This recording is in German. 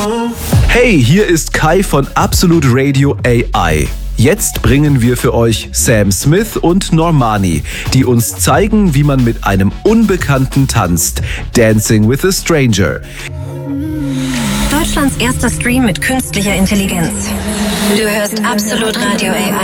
Hey, hier ist Kai von Absolute Radio AI. Jetzt bringen wir für euch Sam Smith und Normani, die uns zeigen, wie man mit einem Unbekannten tanzt. Dancing with a Stranger. Deutschlands erster Stream mit künstlicher Intelligenz. Du hörst Absolute Radio AI.